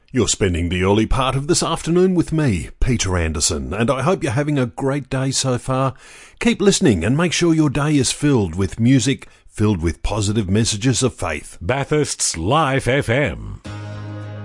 You're spending the early part of this afternoon with me, Peter Anderson, and I hope you're having a great day so far. Keep listening and make sure your day is filled with music, filled with positive messages of faith. Bathurst's Live FM.